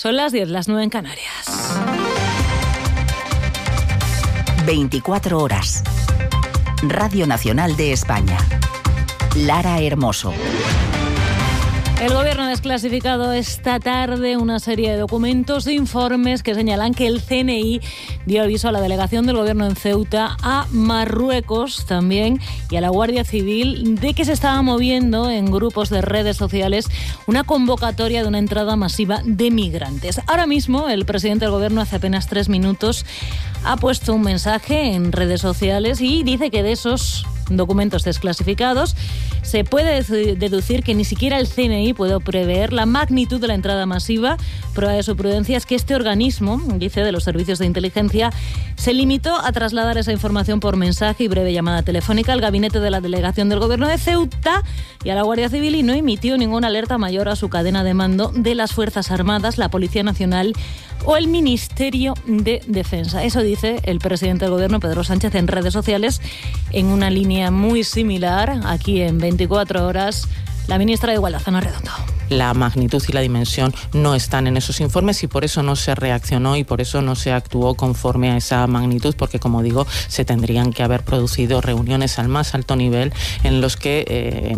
Son las 10, las 9 en Canarias. 24 horas. Radio Nacional de España. Lara Hermoso. El Gobierno ha desclasificado esta tarde una serie de documentos e informes que señalan que el CNI dio aviso a la delegación del Gobierno en Ceuta, a Marruecos también y a la Guardia Civil de que se estaba moviendo en grupos de redes sociales una convocatoria de una entrada masiva de migrantes. Ahora mismo el presidente del Gobierno, hace apenas 3 minutos, ha puesto un mensaje en redes sociales y dice que de esos documentos desclasificados se puede deducir que ni siquiera el CNI puede prever la magnitud de la entrada masiva. Prueba de su prudencia es que este organismo, dice, de los servicios de inteligencia, se limitó a trasladar esa información por mensaje y breve llamada telefónica al gabinete de la delegación del Gobierno de Ceuta y a la Guardia Civil, y no emitió ninguna alerta mayor a su cadena de mando de las Fuerzas Armadas, la Policía Nacional o el Ministerio de Defensa. Eso dice el presidente del Gobierno, Pedro Sánchez, en redes sociales, en una línea muy similar. Aquí en 24 horas, la ministra de Igualdad, Ana Redondo. La magnitud y la dimensión no están en esos informes y por eso no se reaccionó y por eso no se actuó conforme a esa magnitud, porque, como digo, se tendrían que haber producido reuniones al más alto nivel en los que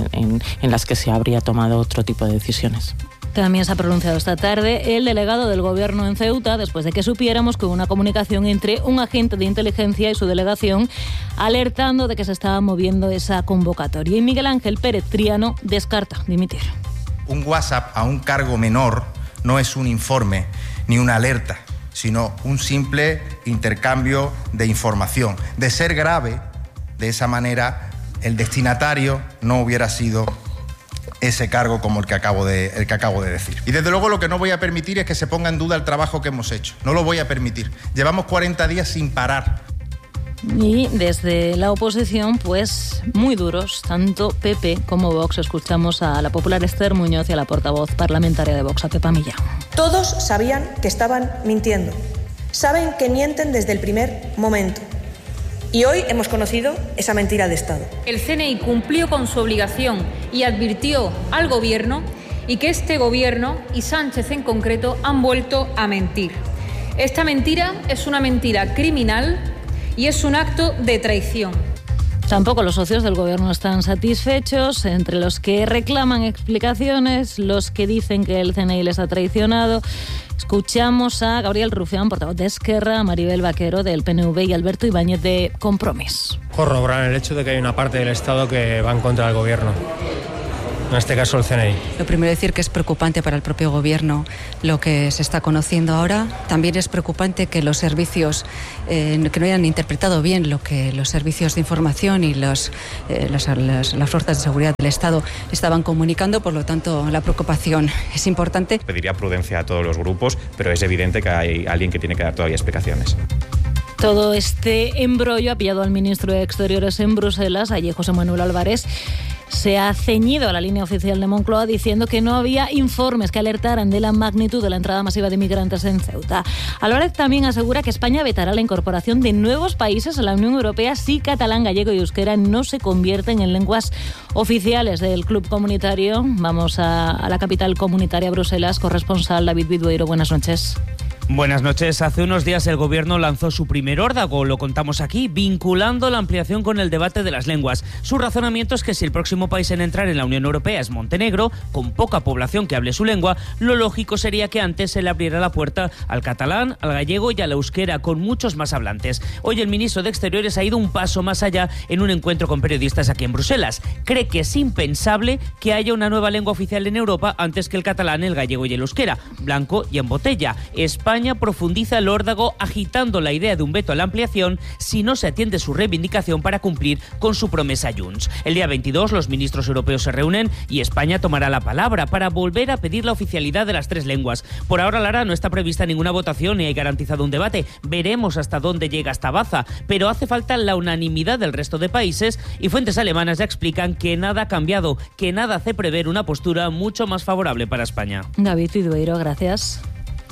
en las que se habría tomado otro tipo de decisiones. También se ha pronunciado esta tarde el delegado del Gobierno en Ceuta, después de que supiéramos que hubo una comunicación entre un agente de inteligencia y su delegación alertando de que se estaba moviendo esa convocatoria. Y Miguel Ángel Pérez Triano descarta dimitir. Un WhatsApp a un cargo menor no es un informe ni una alerta, sino un simple intercambio de información. De ser grave, de esa manera, el destinatario no hubiera sido ese cargo como el que acabo de decir. Y desde luego lo que no voy a permitir es que se ponga en duda el trabajo que hemos hecho. No lo voy a permitir. Llevamos 40 días sin parar. Y desde la oposición, pues muy duros, tanto PP como Vox. Escuchamos a la popular Esther Muñoz y a la portavoz parlamentaria de Vox, a Pepa Millán. Todos sabían que estaban mintiendo. Saben que mienten desde el primer momento. Y hoy hemos conocido esa mentira de Estado. El CNI cumplió con su obligación y advirtió al Gobierno, y que este Gobierno y Sánchez en concreto han vuelto a mentir. Esta mentira es una mentira criminal y es un acto de traición. Tampoco los socios del Gobierno están satisfechos, entre los que reclaman explicaciones, los que dicen que el CNI les ha traicionado. Escuchamos a Gabriel Rufián, portavoz de Esquerra, a Maribel Vaquero del PNV y Alberto Ibáñez de Compromís. Corroborar el hecho de que hay una parte del Estado que va en contra del Gobierno. En este caso el CNI. Lo primero decir que es preocupante para el propio Gobierno lo que se está conociendo ahora. También es preocupante que los servicios que no hayan interpretado bien lo que los servicios de información y las fuerzas de seguridad del Estado estaban comunicando. Por lo tanto, la preocupación es importante. Pediría prudencia a todos los grupos, pero es evidente que hay alguien que tiene que dar todavía explicaciones. Todo este embrollo ha pillado al ministro de Exteriores en Bruselas. Allí José Manuel Álvarez se ha ceñido a la línea oficial de Moncloa diciendo que no había informes que alertaran de la magnitud de la entrada masiva de migrantes en Ceuta. Álvarez también asegura que España vetará la incorporación de nuevos países a la Unión Europea si catalán, gallego y euskera no se convierten en lenguas oficiales del club comunitario. Vamos a la capital comunitaria, Bruselas. Corresponsal David Vidueiro, buenas noches. Buenas noches. Hace unos días el Gobierno lanzó su primer órdago, lo contamos aquí, vinculando la ampliación con el debate de las lenguas. Su razonamiento es que si el próximo país en entrar en la Unión Europea es Montenegro, con poca población que hable su lengua, lo lógico sería que antes se le abriera la puerta al catalán, al gallego y al euskera, con muchos más hablantes. Hoy el ministro de Exteriores ha ido un paso más allá en un encuentro con periodistas aquí en Bruselas. Cree que es impensable que haya una nueva lengua oficial en Europa antes que el catalán, el gallego y el euskera, blanco y en botella. España profundiza el órdago agitando la idea de un veto a la ampliación si no se atiende su reivindicación para cumplir con su promesa Junts. El día 22 los ministros europeos se reúnen y España tomará la palabra para volver a pedir la oficialidad de las 3 lenguas. Por ahora, Lara, no está prevista ninguna votación ni hay garantizado un debate. Veremos hasta dónde llega esta baza, pero hace falta la unanimidad del resto de países y fuentes alemanas ya explican que nada ha cambiado, que nada hace prever una postura mucho más favorable para España. David Vidueiro, gracias.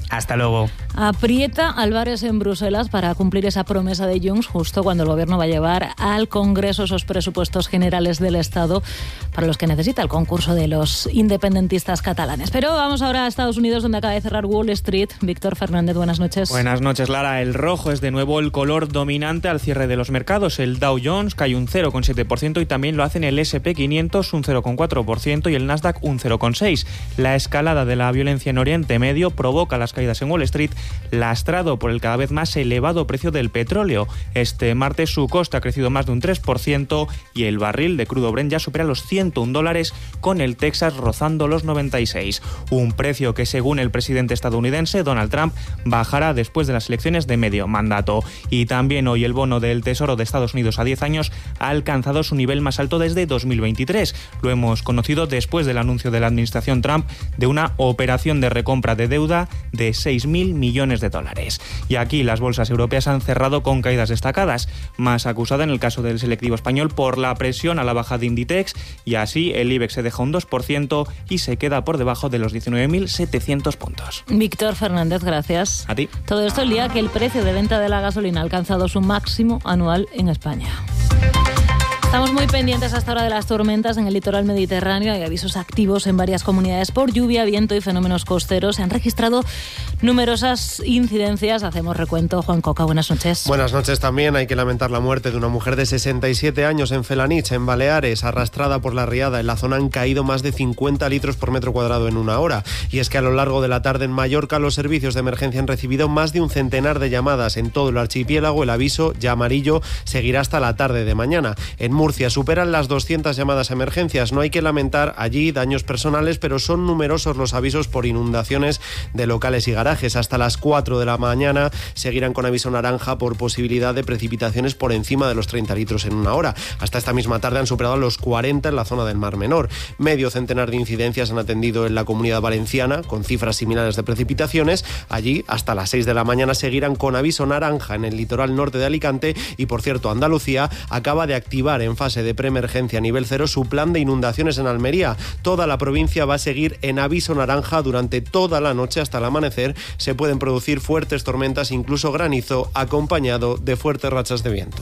Hasta luego. Aprieta Álvarez en Bruselas para cumplir esa promesa de Junts justo cuando el Gobierno va a llevar al Congreso esos presupuestos generales del Estado para los que necesita el concurso de los independentistas catalanes. Pero vamos ahora a Estados Unidos, donde acaba de cerrar Wall Street. Víctor Fernández, buenas noches. Buenas noches, Lara. El rojo es de nuevo el color dominante al cierre de los mercados. El Dow Jones cae un 0,7% y también lo hacen el S&P 500 un 0,4% y el Nasdaq un 0,6%. La escalada de la violencia en Oriente Medio provoca las caídas en Wall Street, lastrado por el cada vez más elevado precio del petróleo. Este martes su coste ha crecido más de un 3% y el barril de crudo Brent ya supera los $101, con el Texas rozando los 96. Un precio que, según el presidente estadounidense Donald Trump, bajará después de las elecciones de medio mandato. Y también hoy el bono del Tesoro de Estados Unidos a 10 años ha alcanzado su nivel más alto desde 2023. Lo hemos conocido después del anuncio de la administración Trump de una operación de recompra de deuda de $6.000 millones. Y aquí las bolsas europeas han cerrado con caídas destacadas, más acusada en el caso del selectivo español por la presión a la baja de Inditex, y así el IBEX se deja un 2% y se queda por debajo de los 19.700 puntos. Víctor Fernández, gracias. A ti. Todo esto el día que el precio de venta de la gasolina ha alcanzado su máximo anual en España. Estamos muy pendientes hasta ahora de las tormentas en el litoral mediterráneo. Hay avisos activos en varias comunidades por lluvia, viento y fenómenos costeros. Se han registrado numerosas incidencias. Hacemos recuento. Juan Coca, buenas noches. Buenas noches también. Hay que lamentar la muerte de una mujer de 67 años en Felanich, en Baleares. Arrastrada por la riada, en la zona han caído más de 50 litros por metro cuadrado en una hora. Y es que a lo largo de la tarde en Mallorca los servicios de emergencia han recibido más de un centenar de llamadas. En todo el archipiélago el aviso ya amarillo seguirá hasta la tarde de mañana. En Murcia superan las 200 llamadas a emergencias. No hay que lamentar allí daños personales, pero son numerosos los avisos por inundaciones de locales y garajes. Hasta las 4 de la mañana seguirán con aviso naranja por posibilidad de precipitaciones por encima de los 30 litros en una hora. Hasta esta misma tarde han superado los 40 en la zona del Mar Menor. Medio centenar de incidencias han atendido en la Comunidad Valenciana, con cifras similares de precipitaciones. Allí, hasta las 6 de la mañana, seguirán con aviso naranja en el litoral norte de Alicante y, por cierto, Andalucía acaba de activar en fase de preemergencia nivel 0 su plan de inundaciones en Almería. Toda la provincia va a seguir en aviso naranja durante toda la noche hasta el amanecer. Se pueden producir fuertes tormentas, incluso granizo, acompañado de fuertes rachas de viento.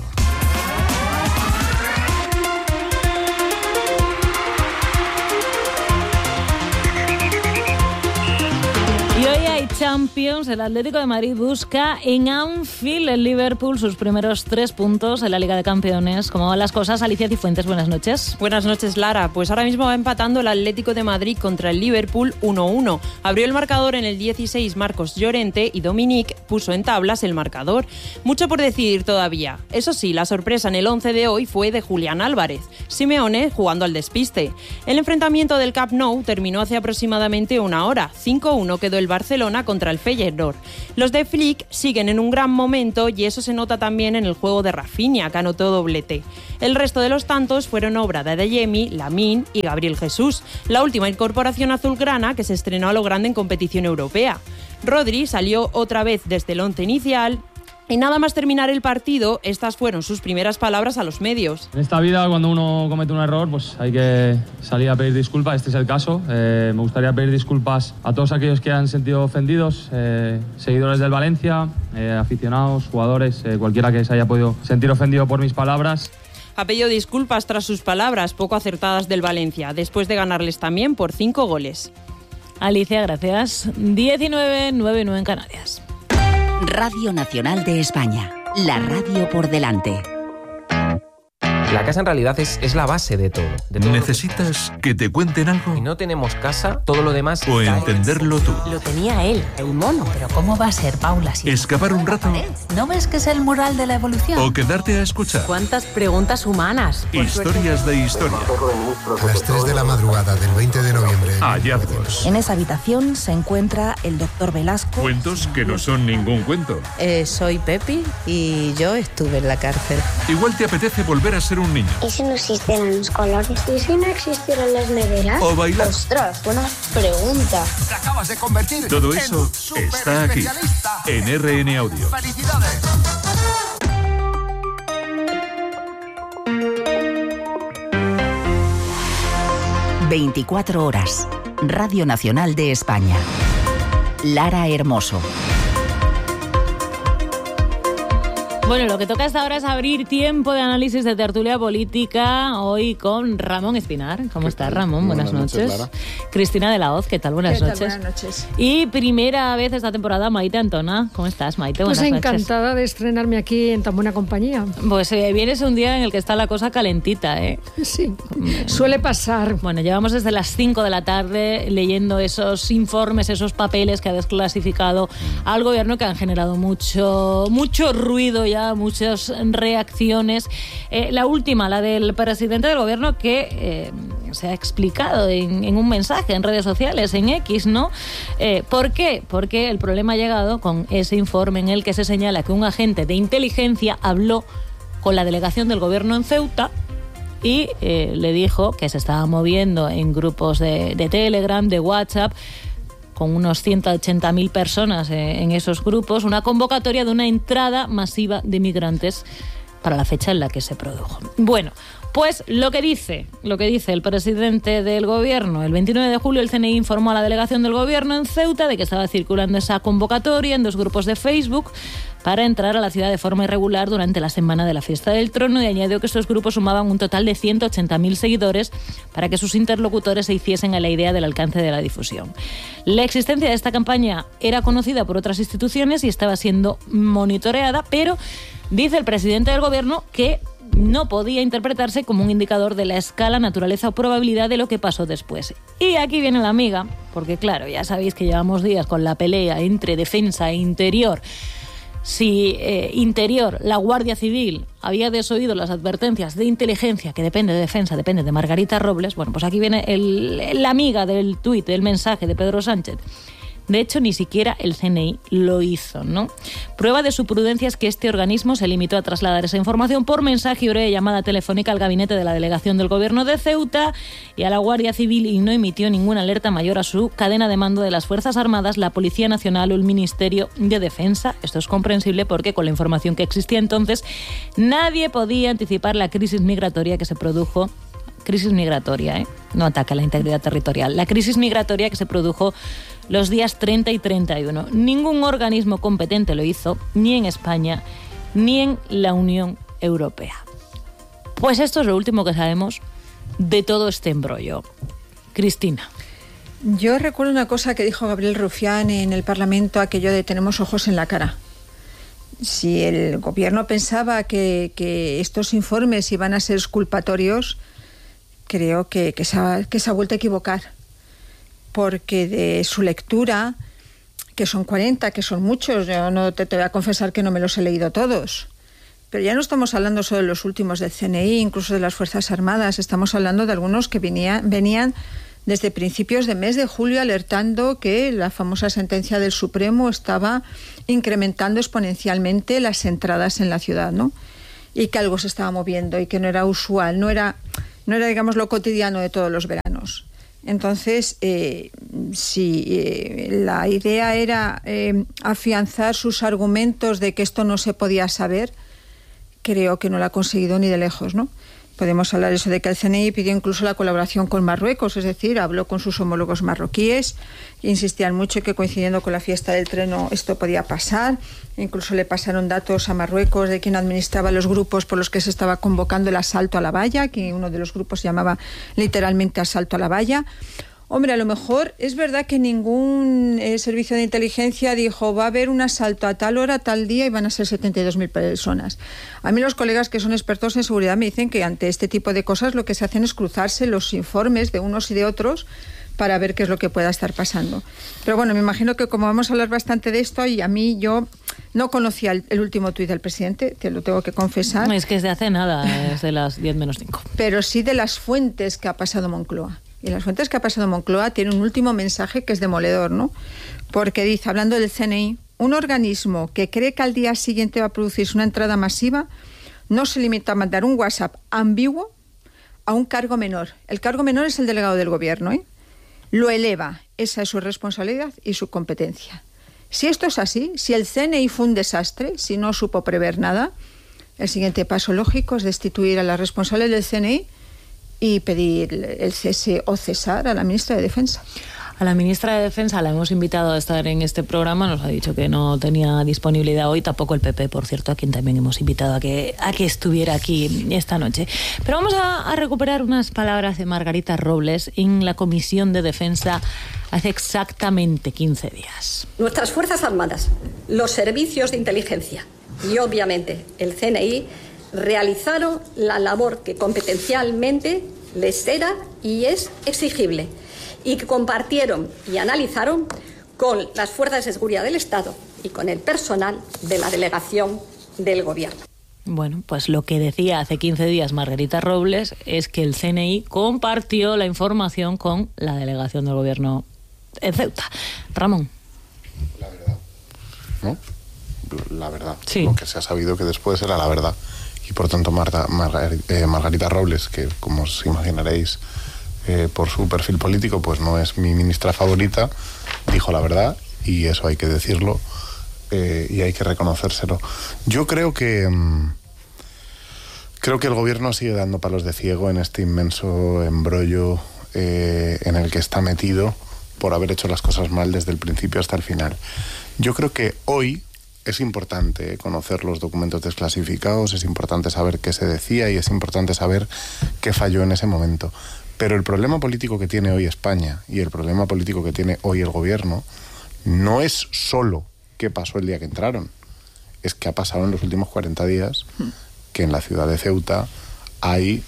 Y hoy hay Champions. El Atlético de Madrid busca en Anfield el Liverpool sus primeros 3 puntos en la Liga de Campeones. ¿Cómo van las cosas? Alicia Cifuentes, buenas noches. Buenas noches, Lara. Pues ahora mismo va empatando el Atlético de Madrid contra el Liverpool 1-1. Abrió el marcador en el 16 Marcos Llorente y Dominic puso en tablas el marcador. Mucho por decidir todavía. Eso sí, la sorpresa en el 11 de hoy fue de Julián Álvarez. Simeone jugando al despiste. El enfrentamiento del Camp Nou terminó hace aproximadamente una hora. 5-1 quedó el Barcelona contra el Feyenoord. Los de Flick siguen en un gran momento y eso se nota también en el juego de Rafinha, que anotó doblete. El resto de los tantos fueron obra de Adeyemi, Lamine y Gabriel Jesús, la última incorporación azulgrana que se estrenó a lo grande en competición europea. Rodri salió otra vez desde el once inicial. Y nada más terminar el partido, estas fueron sus primeras palabras a los medios. En esta vida, cuando uno comete un error, pues hay que salir a pedir disculpas. Este es el caso. Me gustaría pedir disculpas a todos aquellos que han sentido ofendidos, seguidores del Valencia, aficionados, jugadores, cualquiera que se haya podido sentir ofendido por mis palabras. Ha pedido disculpas tras sus palabras poco acertadas del Valencia, después de ganarles también por 5 goles. Alicia, gracias. 19:09 en Canarias. Radio Nacional de España, la radio por delante. La casa en realidad es la base de todo. ¿Necesitas que te cuenten algo? Si no tenemos casa, todo lo demás... O entenderlo tú. Lo tenía él, el mono. Pero ¿cómo va a ser, Paula? Si ¿escapar un rato? ¿No ves que es el mural de la evolución? ¿O quedarte a escuchar? ¿Cuántas preguntas humanas? Historias de historia. A las 3 de la madrugada del 20 de noviembre. Hallazgos. En esa habitación se encuentra el doctor Velasco. Cuentos que no son ningún cuento. Soy Pepi y yo estuve en la cárcel. Igual te apetece volver a ser un niño. ¿Y si no existieran los colores? ¿Y si no existieran las neveras? O bailar. ¡Ostras, buena pregunta! Te acabas de convertir. Todo eso está aquí, en RN Audio. ¡Felicidades! ...24 horas. Radio Nacional de España. Lara Hermoso. Bueno, lo que toca hasta ahora es abrir tiempo de análisis de tertulia política, hoy con Ramón Espinar. ¿Cómo estás, Ramón? Buenas noches. Lara. Cristina de la Hoz, ¿qué tal? Buenas noches. Buenas noches. Y primera vez esta temporada, Maite Antona. ¿Cómo estás, Maite? Buenas noches. Pues encantada de estrenarme aquí en tan buena compañía. Pues vienes un día en el que está la cosa calentita, ¿eh? Sí, suele pasar. Bueno, llevamos desde las 5 de la tarde leyendo esos informes, esos papeles que ha desclasificado al gobierno, que han generado mucho ruido ya, muchas reacciones. La última, la del presidente del gobierno, que se ha explicado en un mensaje en redes sociales, en X, ¿no? ¿Por qué? Porque el problema ha llegado con ese informe en el que se señala que un agente de inteligencia habló con la delegación del gobierno en Ceuta y le dijo que se estaba moviendo en grupos de Telegram, de WhatsApp, con unos 180.000 personas en esos grupos, una convocatoria de una entrada masiva de migrantes para la fecha en la que se produjo. Bueno, pues lo que dice el presidente del gobierno: el 29 de julio el CNI informó a la delegación del gobierno en Ceuta de que estaba circulando esa convocatoria en 2 grupos de Facebook para entrar a la ciudad de forma irregular durante la semana de la Fiesta del Trono, y añadió que estos grupos sumaban un total de 180.000 seguidores para que sus interlocutores se hiciesen a la idea del alcance de la difusión. La existencia de esta campaña era conocida por otras instituciones y estaba siendo monitoreada, pero dice el presidente del gobierno que no podía interpretarse como un indicador de la escala, naturaleza o probabilidad de lo que pasó después. Y aquí viene la amiga, porque claro, ya sabéis que llevamos días con la pelea entre defensa e interior. Si Interior, la Guardia Civil, había desoído las advertencias de inteligencia, que depende de defensa, depende de Margarita Robles, bueno, pues aquí viene la amiga del tuit, del mensaje de Pedro Sánchez. De hecho, ni siquiera el CNI lo hizo, ¿no? Prueba de su prudencia es que este organismo se limitó a trasladar esa información por mensaje y breve llamada telefónica al gabinete de la delegación del gobierno de Ceuta y a la Guardia Civil, y no emitió ninguna alerta mayor a su cadena de mando de las Fuerzas Armadas, la Policía Nacional o el Ministerio de Defensa. Esto es comprensible porque con la información que existía entonces nadie podía anticipar la crisis migratoria que se produjo. Crisis migratoria, no ataca la integridad territorial. La crisis migratoria que se produjo los días 30 y 31. Ningún organismo competente lo hizo, ni en España, ni en la Unión Europea. Pues esto es lo último que sabemos de todo este embrollo. Cristina. Yo recuerdo una cosa que dijo Gabriel Rufián en el Parlamento, aquello de tenemos ojos en la cara. Si el gobierno pensaba que estos informes iban a ser exculpatorios, creo que se ha vuelto a equivocar, porque de su lectura, que son 40, que son muchos, yo no te voy a confesar que no me los he leído todos, pero ya no estamos hablando solo de los últimos del CNI, incluso de las Fuerzas Armadas, estamos hablando de algunos que venían desde principios de mes de julio alertando que la famosa sentencia del Supremo estaba incrementando exponencialmente las entradas en la ciudad, ¿no? Y que algo se estaba moviendo y que no era usual, no era digamos, lo cotidiano de todos los veranos. Entonces, si la idea era afianzar sus argumentos de que esto no se podía saber, creo que no lo ha conseguido ni de lejos, ¿no? Podemos hablar eso de que el CNI pidió incluso la colaboración con Marruecos, es decir, habló con sus homólogos marroquíes, que insistían mucho que coincidiendo con la fiesta del Trono esto podía pasar. Incluso le pasaron datos a Marruecos de quien administraba los grupos por los que se estaba convocando el asalto a la valla, que uno de los grupos se llamaba literalmente asalto a la valla. Hombre, a lo mejor es verdad que ningún servicio de inteligencia dijo va a haber un asalto a tal hora, tal día y van a ser 72.000 personas. A mí los colegas que son expertos en seguridad me dicen que ante este tipo de cosas lo que se hacen es cruzarse los informes de unos y de otros para ver qué es lo que pueda estar pasando. Pero bueno, me imagino que como vamos a hablar bastante de esto, y a mí yo no conocía el último tuit del presidente, te lo tengo que confesar. Es que es de hace nada, es de las 10 menos 5. Pero sí de las fuentes que ha pasado Moncloa. Y las fuentes que ha pasado Moncloa tienen un último mensaje que es demoledor, ¿no? Porque dice, hablando del CNI, un organismo que cree que al día siguiente va a producirse una entrada masiva no se limita a mandar un WhatsApp ambiguo a un cargo menor. El cargo menor es el delegado del gobierno, ¿eh? Lo eleva. Esa es su responsabilidad y su competencia. Si esto es así, si el CNI fue un desastre, si no supo prever nada, el siguiente paso lógico es destituir a la responsable del CNI y pedir el cese o cesar a la ministra de Defensa. A la ministra de Defensa la hemos invitado a estar en este programa, nos ha dicho que no tenía disponibilidad hoy, tampoco el PP, por cierto, a quien también hemos invitado a que estuviera aquí esta noche. Pero vamos a recuperar unas palabras de Margarita Robles en la Comisión de Defensa hace exactamente 15 días. Nuestras Fuerzas Armadas, los servicios de inteligencia y obviamente el CNI realizaron la labor que competencialmente les era y es exigible, y que compartieron y analizaron con las fuerzas de seguridad del Estado y con el personal de la delegación del Gobierno. Bueno, pues lo que decía hace 15 días Margarita Robles es que el CNI compartió la información con la delegación del Gobierno en Ceuta. Ramón. La verdad, ¿no? La verdad. Sí. Lo que se ha sabido que después era la verdad. Y por tanto Margarita Robles, que como os imaginaréis, por su perfil político, pues no es mi ministra favorita, dijo la verdad, y eso hay que decirlo y hay que reconocérselo. Yo creo que el gobierno sigue dando palos de ciego en este inmenso embrollo en el que está metido por haber hecho las cosas mal desde el principio hasta el final. Yo creo que hoy es importante conocer los documentos desclasificados, es importante saber qué se decía y es importante saber qué falló en ese momento. Pero el problema político que tiene hoy España y el problema político que tiene hoy el gobierno no es solo qué pasó el día que entraron, es que ha pasado en los últimos 40 días que en la ciudad de Ceuta hay,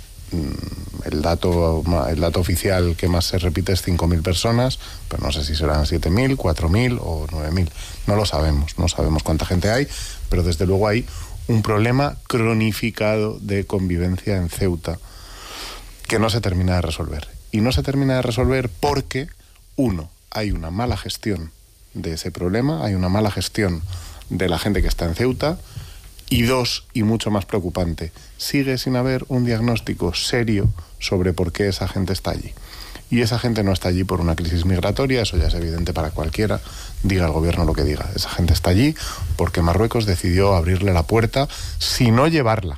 el dato oficial que más se repite es 5.000 personas, pero no sé si serán 7.000, 4.000 o 9.000. No lo sabemos, no sabemos cuánta gente hay, pero desde luego hay un problema cronificado de convivencia en Ceuta que no se termina de resolver. Y no se termina de resolver porque, uno, hay una mala gestión de ese problema, hay una mala gestión de la gente que está en Ceuta, y dos, y mucho más preocupante, sigue sin haber un diagnóstico serio sobre por qué esa gente está allí. Y esa gente no está allí por una crisis migratoria, eso ya es evidente para cualquiera, diga el gobierno lo que diga. Esa gente está allí porque Marruecos decidió abrirle la puerta, si no llevarla.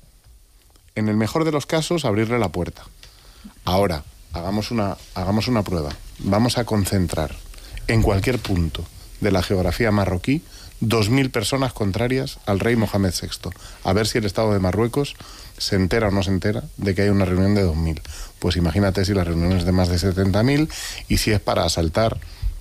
En el mejor de los casos, abrirle la puerta. Ahora, hagamos una prueba. Vamos a concentrar en cualquier punto de la geografía marroquí 2.000 personas contrarias al rey Mohamed VI. A ver si el Estado de Marruecos se entera o no se entera de que hay una reunión de 2.000. Pues imagínate si la reunión es de más de 70.000 y si es para asaltar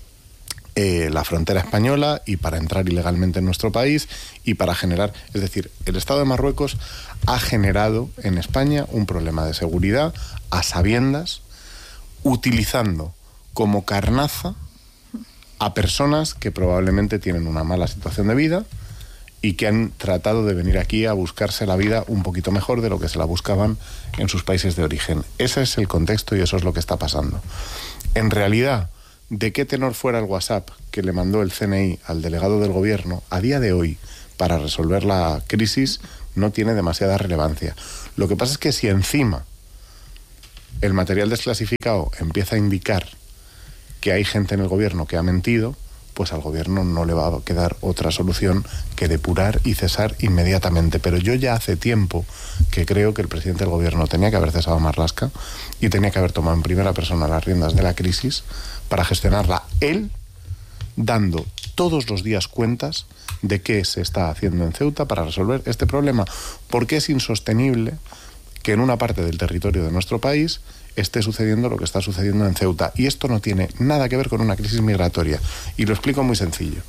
la frontera española y para entrar ilegalmente en nuestro país y para generar... Es decir, el Estado de Marruecos ha generado en España un problema de seguridad a sabiendas, utilizando como carnaza a personas que probablemente tienen una mala situación de vida y que han tratado de venir aquí a buscarse la vida un poquito mejor de lo que se la buscaban en sus países de origen. Ese es el contexto y eso es lo que está pasando. En realidad, de qué tenor fuera el WhatsApp que le mandó el CNI al delegado del gobierno, a día de hoy, para resolver la crisis, no tiene demasiada relevancia. Lo que pasa es que si encima el material desclasificado empieza a indicar que hay gente en el gobierno que ha mentido, pues al gobierno no le va a quedar otra solución que depurar y cesar inmediatamente. Pero yo ya hace tiempo que creo que el presidente del gobierno tenía que haber cesado a Marlaska y tenía que haber tomado en primera persona las riendas de la crisis para gestionarla él, dando todos los días cuentas de qué se está haciendo en Ceuta para resolver este problema, porque es insostenible que en una parte del territorio de nuestro país esté sucediendo lo que está sucediendo en Ceuta. Y esto no tiene nada que ver con una crisis migratoria. Y lo explico muy sencillo.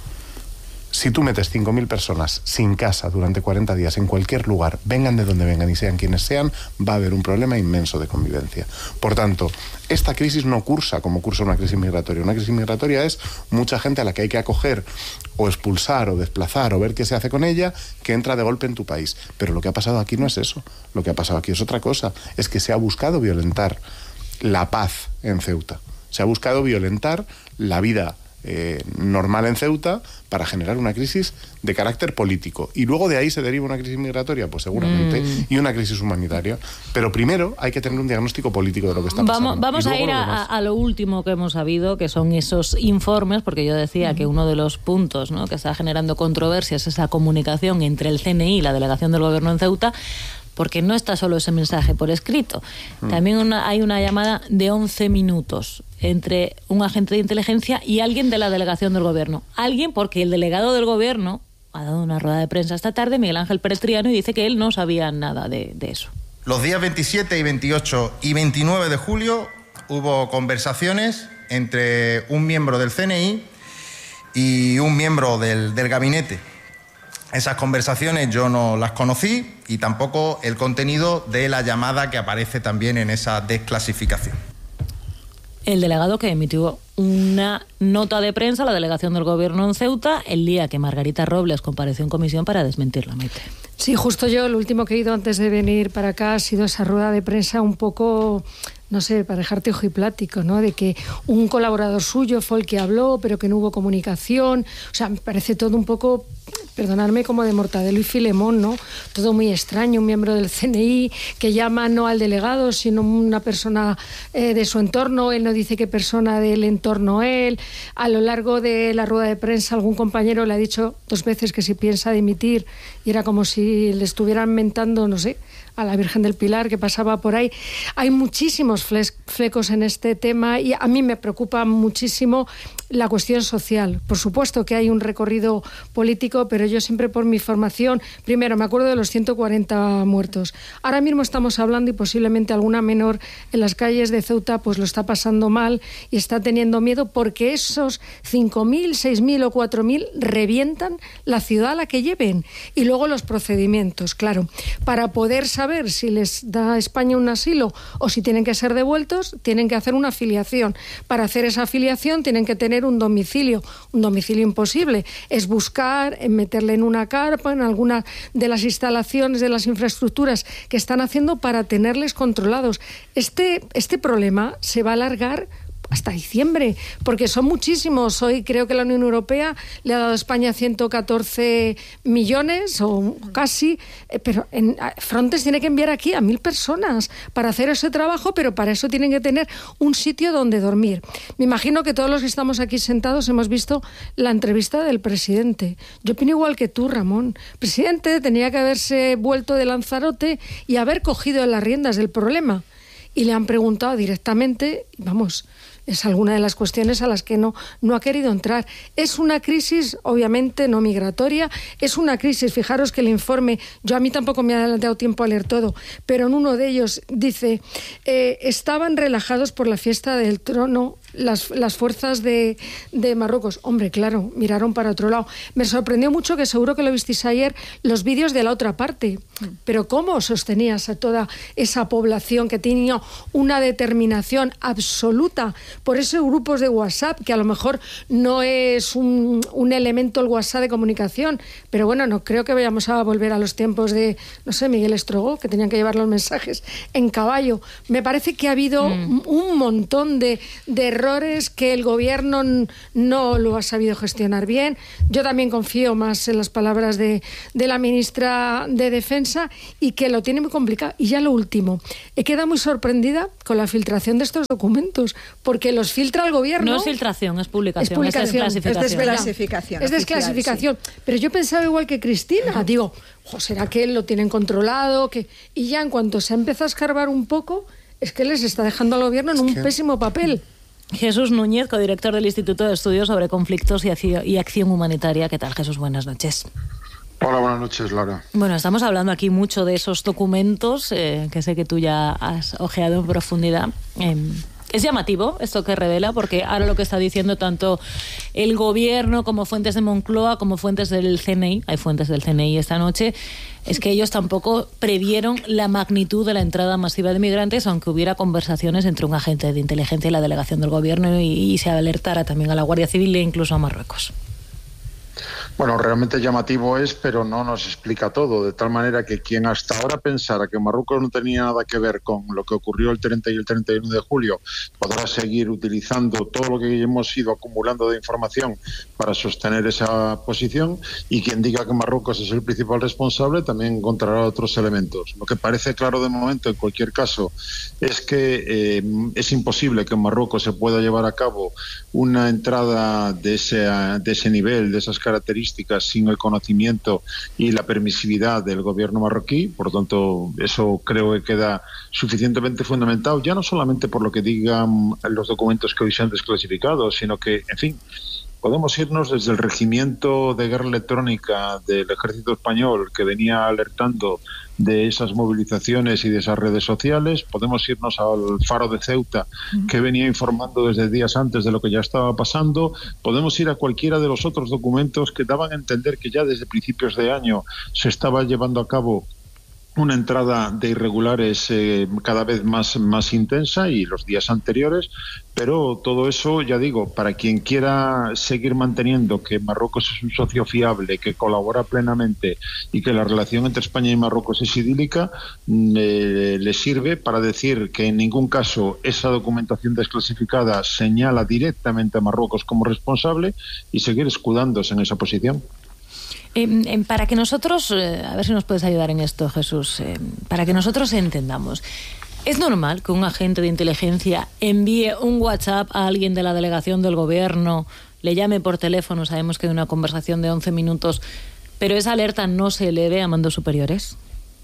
Si tú metes 5.000 personas sin casa durante 40 días en cualquier lugar, vengan de donde vengan y sean quienes sean, va a haber un problema inmenso de convivencia. Por tanto, esta crisis no cursa como cursa una crisis migratoria. Una crisis migratoria es mucha gente a la que hay que acoger o expulsar o desplazar o ver qué se hace con ella, que entra de golpe en tu país. Pero lo que ha pasado aquí no es eso. Lo que ha pasado aquí es otra cosa. Es que se ha buscado violentar la paz en Ceuta. Se ha buscado violentar la vida normal en Ceuta para generar una crisis de carácter político. Y luego de ahí se deriva una crisis migratoria, pues seguramente, y una crisis humanitaria. Pero primero hay que tener un diagnóstico político de lo que está pasando. Vamos a ir a lo último que hemos sabido, que son esos informes, porque yo decía que uno de los puntos, ¿no?, que está generando controversias es esa comunicación entre el CNI y la delegación del gobierno en Ceuta. porque no está solo ese mensaje por escrito. También hay una llamada de 11 minutos entre un agente de inteligencia y alguien de la delegación del gobierno. Alguien porque el delegado del gobierno ha dado una rueda de prensa esta tarde, Miguel Ángel Pérez Triano, y dice que él no sabía nada de eso. Los días 27 y 28 y 29 de julio hubo conversaciones entre un miembro del CNI y un miembro del gabinete. Esas conversaciones yo no las conocí y tampoco el contenido de la llamada que aparece también en esa desclasificación. El delegado que emitió una nota de prensa a la delegación del gobierno en Ceuta el día que Margarita Robles compareció en comisión para desmentirla, Maite. Sí, justo yo, lo último que he ido antes de venir para acá ha sido esa rueda de prensa un poco, no sé, para dejarte ojiplático, ¿no? De que un colaborador suyo fue el que habló, pero que no hubo comunicación. O sea, me parece todo un poco, perdonadme, como de Mortadelo y Filemón, ¿no? Todo muy extraño, un miembro del CNI que llama no al delegado, sino una persona de su entorno. Él no dice qué persona del entorno él. A lo largo de la rueda de prensa algún compañero le ha dicho 2 veces que si piensa dimitir, y era como si le estuvieran mentando, no sé, a la Virgen del Pilar que pasaba por ahí. Hay muchísimos flecos en este tema y a mí me preocupa muchísimo la cuestión social. Por supuesto que hay un recorrido político, pero yo siempre por mi formación, primero me acuerdo de los 140 muertos. Ahora mismo estamos hablando y posiblemente alguna menor en las calles de Ceuta pues lo está pasando mal y está teniendo miedo porque esos 5.000, 6.000 o 4.000 revientan la ciudad a la que lleven. Y luego los procedimientos, claro, para poder saber si les da España un asilo o si tienen que ser devueltos, tienen que hacer una afiliación. Para hacer esa afiliación tienen que tener un domicilio imposible. Es buscar, meterle en una carpa, en alguna de las instalaciones, de las infraestructuras que están haciendo para tenerles controlados. Este problema se va a alargar hasta diciembre, porque son muchísimos. Hoy creo que la Unión Europea le ha dado a España 114 millones o casi, pero en Frontex tiene que enviar aquí a 1.000 personas para hacer ese trabajo, pero para eso tienen que tener un sitio donde dormir. Me imagino que todos los que estamos aquí sentados hemos visto la entrevista del presidente. Yo opino igual que tú, Ramón. El presidente tenía que haberse vuelto de Lanzarote y haber cogido las riendas del problema. Y le han preguntado directamente, vamos, es alguna de las cuestiones a las que no ha querido entrar. Es una crisis, obviamente, no migratoria, es una crisis, fijaros que el informe, yo a mí tampoco me ha dado tiempo a leer todo, pero en uno de ellos dice, estaban relajados por la fiesta del trono las fuerzas de Marruecos. Hombre, claro, miraron para otro lado. Me sorprendió mucho, que seguro que lo visteis ayer, los vídeos de la otra parte. Pero ¿cómo sostenías a toda esa población que tenía una determinación absoluta por esos grupos de WhatsApp, que a lo mejor no es un elemento el WhatsApp de comunicación, pero bueno, no creo que vayamos a volver a los tiempos de, no sé, Miguel Estrogó, que tenían que llevar los mensajes en caballo. Me parece que ha habido un montón de errores que el gobierno no lo ha sabido gestionar bien. Yo también confío más en las palabras de la ministra de Defensa y que lo tiene muy complicado. Y ya lo último, he quedado muy sorprendida con la filtración de estos documentos, porque los filtra el gobierno. No es filtración, es publicación. Es desclasificación. Es desclasificación. Sí. Pero yo pensaba igual que Cristina. Digo, ¿será que lo tienen controlado? Y ya en cuanto se empieza a escarbar un poco, es que les está dejando al gobierno en un pésimo papel. Jesús Núñez, codirector del Instituto de Estudios sobre Conflictos y Acción Humanitaria. ¿Qué tal, Jesús? Buenas noches. Hola, buenas noches, Laura. Bueno, estamos hablando aquí mucho de esos documentos que sé que tú ya has ojeado en profundidad. Es llamativo esto que revela, porque ahora lo que está diciendo tanto el gobierno como fuentes de Moncloa como fuentes del CNI, hay fuentes del CNI esta noche, es que ellos tampoco previeron la magnitud de la entrada masiva de migrantes, aunque hubiera conversaciones entre un agente de inteligencia y la delegación del gobierno y se alertara también a la Guardia Civil e incluso a Marruecos. Bueno, realmente llamativo es, pero no nos explica todo, de tal manera que quien hasta ahora pensara que Marruecos no tenía nada que ver con lo que ocurrió el 30 y el 31 de julio, podrá seguir utilizando todo lo que hemos ido acumulando de información para sostener esa posición, y quien diga que Marruecos es el principal responsable también encontrará otros elementos. Lo que parece claro de momento, en cualquier caso, es que es imposible que en Marruecos se pueda llevar a cabo una entrada de ese nivel, de esas características, características sin el conocimiento y la permisividad del gobierno marroquí. Por lo tanto, eso creo que queda suficientemente fundamentado, ya no solamente por lo que digan los documentos que hoy se han desclasificado, sino que, en fin, podemos irnos desde el regimiento de guerra electrónica del ejército español, que venía alertando de esas movilizaciones y de esas redes sociales. Podemos irnos al Faro de Ceuta, que venía informando desde días antes de lo que ya estaba pasando. Podemos ir a cualquiera de los otros documentos que daban a entender que ya desde principios de año se estaba llevando a cabo una entrada de irregulares cada vez más intensa, y los días anteriores, pero todo eso, ya digo, para quien quiera seguir manteniendo que Marruecos es un socio fiable, que colabora plenamente y que la relación entre España y Marruecos es idílica, le sirve para decir que en ningún caso esa documentación desclasificada señala directamente a Marruecos como responsable y seguir escudándose en esa posición. Para que nosotros, a ver si nos puedes ayudar en esto, Jesús, para que nosotros entendamos, ¿es normal que un agente de inteligencia envíe un WhatsApp a alguien de la delegación del gobierno, le llame por teléfono, sabemos que hay una conversación de 11 minutos, pero esa alerta no se eleve a mandos superiores?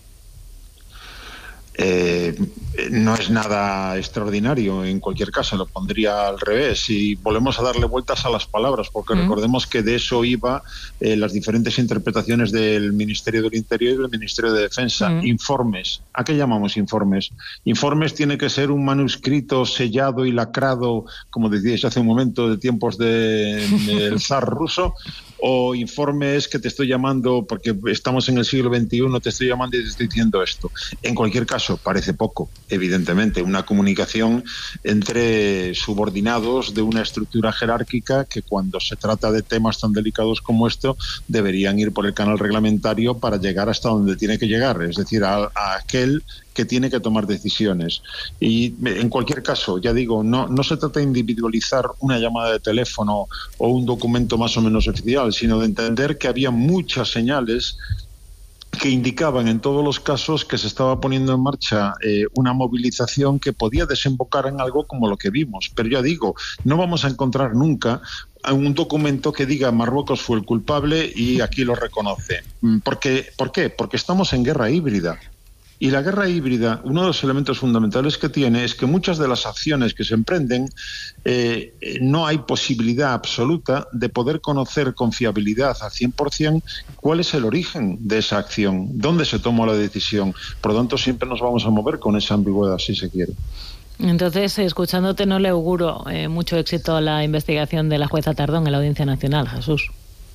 No es nada extraordinario, en cualquier caso lo pondría al revés, y volvemos a darle vueltas a las palabras, porque recordemos que de eso iba las diferentes interpretaciones del Ministerio del Interior y del Ministerio de Defensa. Informes, ¿a qué llamamos informes? Informes tiene que ser un manuscrito sellado y lacrado, como decíais hace un momento, de tiempos del zar ruso, o informe es que te estoy llamando porque estamos en el siglo XXI, te estoy llamando y te estoy diciendo esto. En cualquier caso, parece poco, evidentemente, una comunicación entre subordinados de una estructura jerárquica que, cuando se trata de temas tan delicados como esto, deberían ir por el canal reglamentario para llegar hasta donde tiene que llegar, es decir, a aquel que tiene que tomar decisiones. Y en cualquier caso, ya digo, no se trata de individualizar una llamada de teléfono o un documento más o menos oficial, sino de entender que había muchas señales que indicaban en todos los casos que se estaba poniendo en marcha una movilización que podía desembocar en algo como lo que vimos. Pero ya digo, no vamos a encontrar nunca un documento que diga Marruecos fue el culpable y aquí lo reconoce. ¿Por qué? Porque estamos en guerra híbrida. Y la guerra híbrida, uno de los elementos fundamentales que tiene es que muchas de las acciones que se emprenden no hay posibilidad absoluta de poder conocer con fiabilidad al 100% cuál es el origen de esa acción, dónde se tomó la decisión. Por lo tanto, siempre nos vamos a mover con esa ambigüedad, si se quiere. Entonces, escuchándote, no le auguro mucho éxito a la investigación de la jueza Tardón en la Audiencia Nacional, Jesús.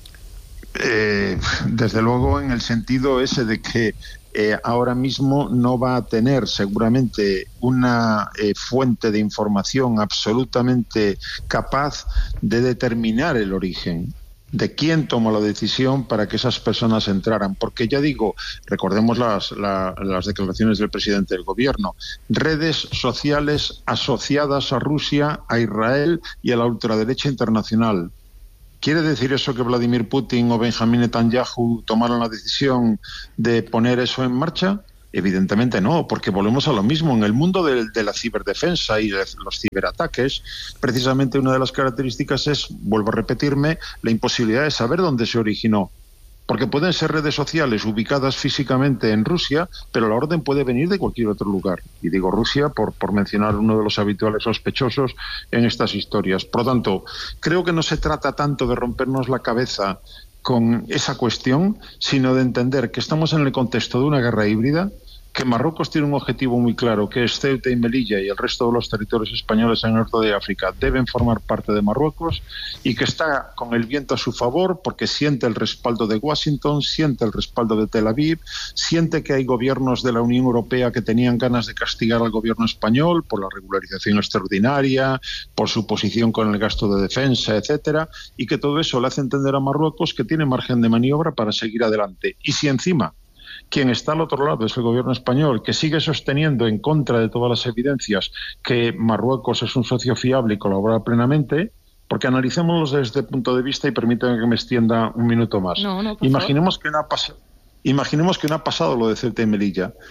Desde luego, en el sentido ese de que ahora mismo no va a tener seguramente una fuente de información absolutamente capaz de determinar el origen de quién tomó la decisión para que esas personas entraran. Porque ya digo, recordemos las declaraciones del presidente del gobierno, redes sociales asociadas a Rusia, a Israel y a la ultraderecha internacional. ¿Quiere decir eso que Vladimir Putin o Benjamín Netanyahu tomaron la decisión de poner eso en marcha? Evidentemente no, porque volvemos a lo mismo. En el mundo de la ciberdefensa y de los ciberataques, precisamente una de las características es, vuelvo a repetirme, la imposibilidad de saber dónde se originó. Porque pueden ser redes sociales ubicadas físicamente en Rusia, pero la orden puede venir de cualquier otro lugar. Y digo Rusia por mencionar uno de los habituales sospechosos en estas historias. Por lo tanto, creo que no se trata tanto de rompernos la cabeza con esa cuestión, sino de entender que estamos en el contexto de una guerra híbrida, que Marruecos tiene un objetivo muy claro, que es Ceuta y Melilla y el resto de los territorios españoles en el norte de África deben formar parte de Marruecos, y que está con el viento a su favor porque siente el respaldo de Washington, siente el respaldo de Tel Aviv, siente que hay gobiernos de la Unión Europea que tenían ganas de castigar al gobierno español por la regularización extraordinaria, por su posición con el gasto de defensa, etcétera, y que todo eso le hace entender a Marruecos que tiene margen de maniobra para seguir adelante. Y si encima quien está al otro lado es el gobierno español, que sigue sosteniendo, en contra de todas las evidencias, que Marruecos es un socio fiable y colabora plenamente, porque analicémoslo desde este punto de vista, y permítanme que me extienda un minuto más. Imaginemos que no ha pasado lo de Ceuta y Melilla.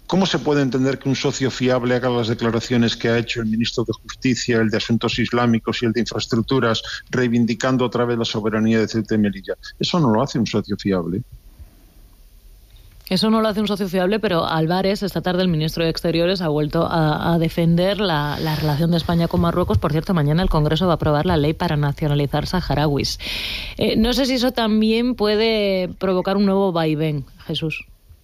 ¿Cómo se puede entender que un socio fiable haga las declaraciones que ha hecho el ministro de Justicia, el de Asuntos Islámicos y el de Infraestructuras, reivindicando otra vez la soberanía de Ceuta y Melilla? Eso no lo hace un socio fiable. Eso no lo hace un socio fiable, pero Álvarez, esta tarde el ministro de Exteriores, ha vuelto a defender la relación de España con Marruecos. Por cierto, mañana el Congreso va a aprobar la ley para nacionalizar saharauis. No sé si eso también puede provocar un nuevo vaivén, Jesús.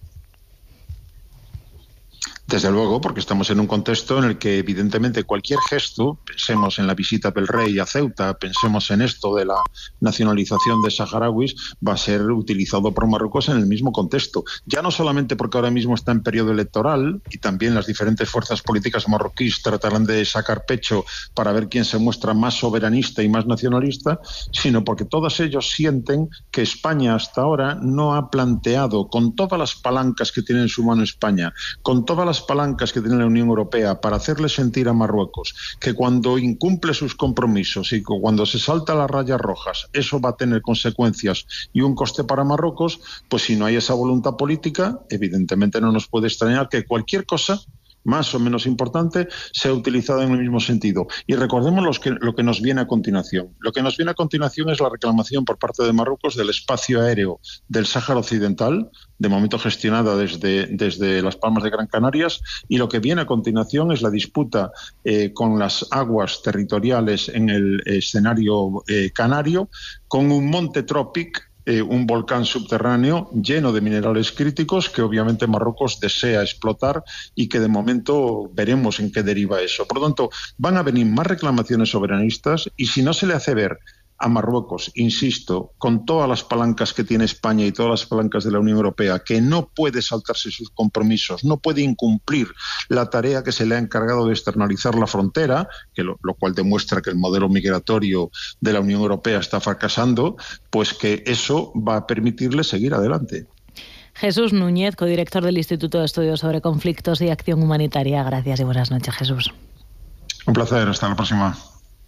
Desde luego, porque estamos en un contexto en el que evidentemente cualquier gesto, pensemos en la visita del rey a Ceuta, pensemos en esto de la nacionalización de saharauis, va a ser utilizado por Marruecos en el mismo contexto. Ya no solamente porque ahora mismo está en periodo electoral y también las diferentes fuerzas políticas marroquíes tratarán de sacar pecho para ver quién se muestra más soberanista y más nacionalista, sino porque todos ellos sienten que España hasta ahora no ha planteado, con todas las palancas que tiene en su mano España, con todas las palancas que tiene la Unión Europea para hacerle sentir a Marruecos que cuando incumple sus compromisos y cuando se salta las rayas rojas, eso va a tener consecuencias y un coste para Marruecos, pues si no hay esa voluntad política, evidentemente no nos puede extrañar que cualquier cosa más o menos importante, sea utilizada en el mismo sentido. Y recordemos lo que nos viene a continuación. Lo que nos viene a continuación es la reclamación por parte de Marruecos del espacio aéreo del Sáhara Occidental, de momento gestionada desde Las Palmas de Gran Canarias, y lo que viene a continuación es la disputa con las aguas territoriales en el escenario canario, con un monte Tropic, un volcán subterráneo lleno de minerales críticos que obviamente Marruecos desea explotar y que de momento veremos en qué deriva eso. Por lo tanto, van a venir más reclamaciones soberanistas y si no se le hace ver a Marruecos, insisto, con todas las palancas que tiene España y todas las palancas de la Unión Europea, que no puede saltarse sus compromisos, no puede incumplir la tarea que se le ha encargado de externalizar la frontera, lo cual demuestra que el modelo migratorio de la Unión Europea está fracasando, pues que eso va a permitirle seguir adelante. Jesús Núñez, codirector del Instituto de Estudios sobre Conflictos y Acción Humanitaria. Gracias y buenas noches, Jesús. Un placer, hasta la próxima.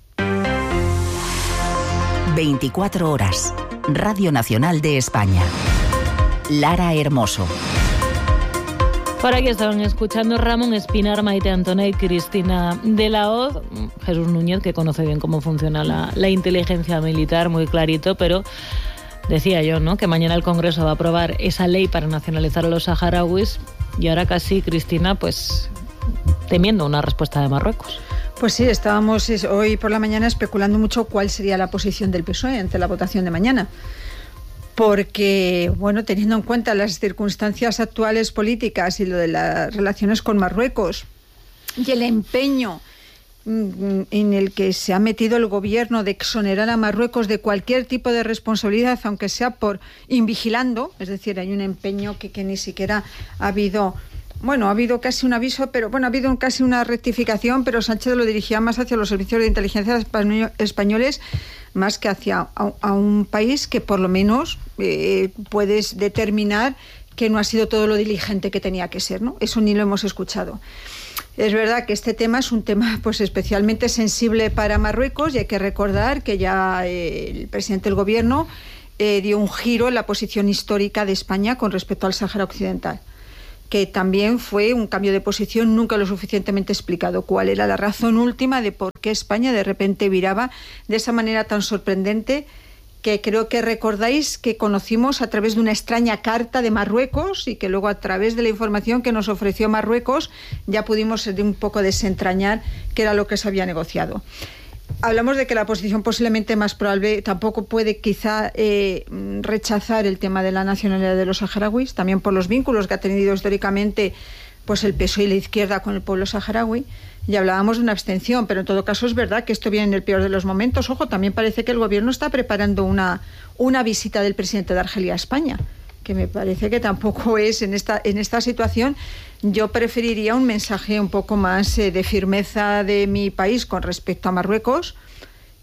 24 horas. Radio Nacional de España. Lara Hermoso. Por aquí estaban escuchando Ramón Espinar, Maite Antonet, Cristina de la Hoz, Jesús Núñez, que conoce bien cómo funciona la inteligencia militar, muy clarito, pero decía yo, ¿no?, que mañana el Congreso va a aprobar esa ley para nacionalizar a los saharauis y ahora casi, Cristina, pues temiendo una respuesta de Marruecos. Pues sí, estábamos hoy por la mañana especulando mucho cuál sería la posición del PSOE ante la votación de mañana. Porque, bueno, teniendo en cuenta las circunstancias actuales políticas y lo de las relaciones con Marruecos y el empeño en el que se ha metido el gobierno de exonerar a Marruecos de cualquier tipo de responsabilidad, aunque sea por invigilando, es decir, hay un empeño que ni siquiera ha habido... Bueno, ha habido casi un aviso, pero bueno, ha habido casi una rectificación, pero Sánchez lo dirigía más hacia los servicios de inteligencia españoles, más que hacia a un país que por lo menos puedes determinar que no ha sido todo lo diligente que tenía que ser, ¿no? Eso ni lo hemos escuchado. Es verdad que este tema es un tema pues especialmente sensible para Marruecos y hay que recordar que ya el presidente del gobierno dio un giro en la posición histórica de España con respecto al Sáhara Occidental, que también fue un cambio de posición nunca lo suficientemente explicado. ¿Cuál era la razón última de por qué España de repente viraba de esa manera tan sorprendente que creo que recordáis que conocimos a través de una extraña carta de Marruecos y que luego a través de la información que nos ofreció Marruecos ya pudimos un poco desentrañar qué era lo que se había negociado? Hablamos de que la posición posiblemente más probable tampoco puede quizá rechazar el tema de la nacionalidad de los saharauis, también por los vínculos que ha tenido históricamente pues el PSOE y la izquierda con el pueblo saharaui. Y hablábamos de una abstención, pero en todo caso es verdad que esto viene en el peor de los momentos. Ojo, también parece que el gobierno está preparando una visita del presidente de Argelia a España, que me parece que tampoco es en esta situación. Yo preferiría un mensaje un poco más de firmeza de mi país con respecto a Marruecos,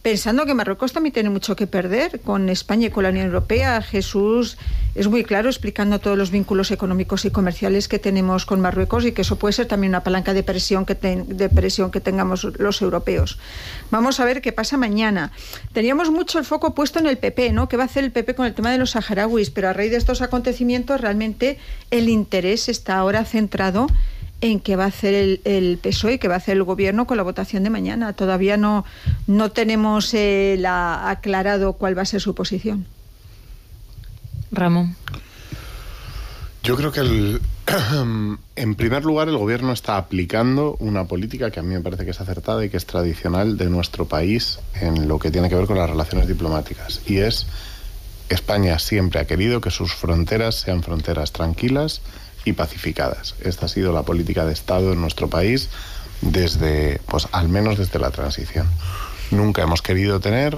pensando que Marruecos también tiene mucho que perder con España y con la Unión Europea. Jesús es muy claro explicando todos los vínculos económicos y comerciales que tenemos con Marruecos y que eso puede ser también una palanca de presión que tengamos los europeos. Vamos a ver qué pasa mañana. Teníamos mucho el foco puesto en el PP, ¿no? ¿Qué va a hacer el PP con el tema de los saharauis? Pero a raíz de estos acontecimientos realmente el interés está ahora centrado en qué va a hacer el PSOE y qué va a hacer el gobierno con la votación de mañana. Todavía no tenemos aclarado cuál va a ser su posición. Ramón. Yo creo que en primer lugar el gobierno está aplicando una política que a mí me parece que es acertada y que es tradicional de nuestro país en lo que tiene que ver con las relaciones diplomáticas. Y es, España siempre ha querido que sus fronteras sean fronteras tranquilas y pacificadas. Esta ha sido la política de Estado en nuestro país desde, pues al menos desde la transición. Nunca hemos querido tener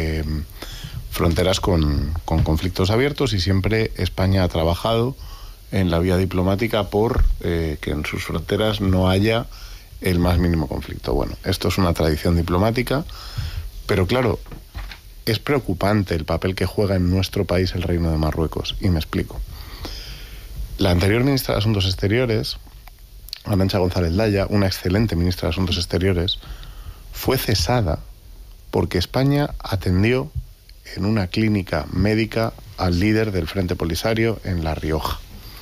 fronteras con conflictos abiertos y siempre España ha trabajado en la vía diplomática por que en sus fronteras no haya el más mínimo conflicto. Bueno, esto es una tradición diplomática, pero claro, es preocupante el papel que juega en nuestro país el Reino de Marruecos, y me explico. La anterior ministra de Asuntos Exteriores, Arantxa González Laya, una excelente ministra de Asuntos Exteriores, fue cesada porque España atendió en una clínica médica al líder del Frente Polisario en La Rioja.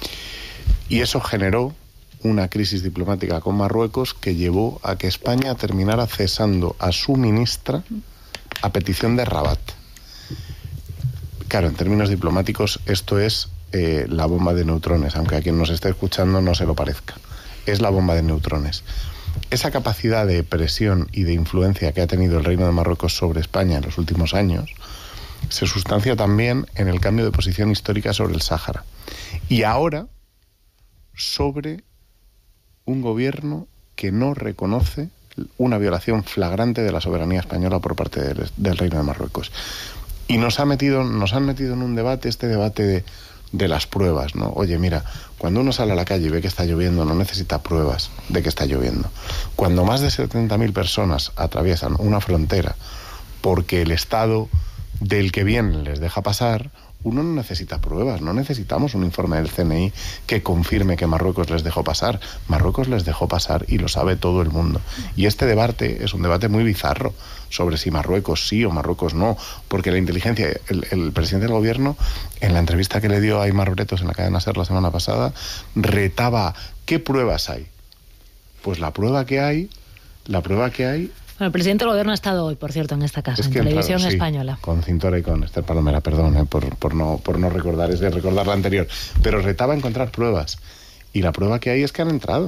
Y eso generó una crisis diplomática con Marruecos que llevó a que España terminara cesando a su ministra a petición de Rabat. Claro, en términos diplomáticos esto es la bomba de neutrones, aunque a quien nos esté escuchando no se lo parezca. Es la bomba de neutrones. Esa capacidad de presión y de influencia que ha tenido el Reino de Marruecos sobre España en los últimos años se sustancia también en el cambio de posición histórica sobre el Sáhara. Y ahora sobre un gobierno que no reconoce una violación flagrante de la soberanía española por parte del Reino de Marruecos. Y nos han metido en un debate, este debate de las pruebas, ¿no? Oye, mira, cuando uno sale a la calle y ve que está lloviendo, no necesita pruebas de que está lloviendo. Cuando más de 70.000 personas atraviesan una frontera porque el Estado del que vienen les deja pasar, uno no necesita pruebas, no necesitamos un informe del CNI que confirme que Marruecos les dejó pasar. Marruecos les dejó pasar y lo sabe todo el mundo. Y este debate es un debate muy bizarro sobre si Marruecos sí o Marruecos no, porque la inteligencia, el presidente del gobierno, en la entrevista que le dio a Aimar Bretos en la cadena SER la semana pasada, retaba, ¿qué pruebas hay? Pues la prueba que hay. Bueno, el presidente del gobierno ha estado hoy, por cierto, en esta casa, en Televisión Española. Con Cintora y con Esther Palomera, perdón, por no recordar, es de recordar la anterior. Pero retaba encontrar pruebas. Y la prueba que hay es que han entrado.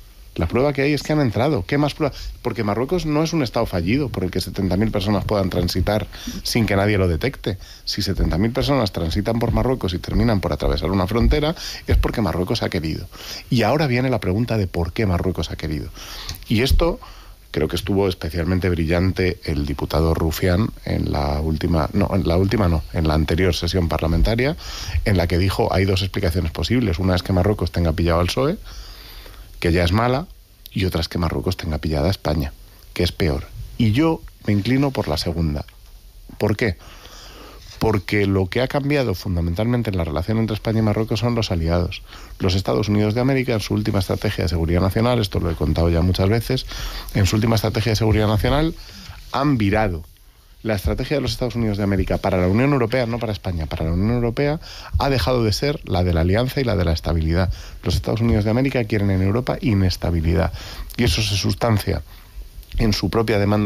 ¿Qué más pruebas? Porque Marruecos no es un Estado fallido por el que 70.000 personas puedan transitar sin que nadie lo detecte. Si 70.000 personas transitan por Marruecos y terminan por atravesar una frontera, es porque Marruecos ha querido. Y ahora viene la pregunta de por qué Marruecos ha querido. Y esto creo que estuvo especialmente brillante el diputado Rufián en la anterior sesión parlamentaria, en la que dijo, hay dos explicaciones posibles. Una es que Marruecos tenga pillado al PSOE, que ya es mala, y otra es que Marruecos tenga pillada a España, que es peor. Y yo me inclino por la segunda. ¿Por qué? Porque lo que ha cambiado fundamentalmente en la relación entre España y Marruecos son los aliados. Los Estados Unidos de América, en su última estrategia de seguridad nacional, esto lo he contado ya muchas veces, en su última estrategia de seguridad nacional han virado. La estrategia de los Estados Unidos de América para la Unión Europea, no para España, para la Unión Europea, ha dejado de ser la de la alianza y la de la estabilidad. Los Estados Unidos de América quieren en Europa inestabilidad. Y eso se sustancia en su propia demanda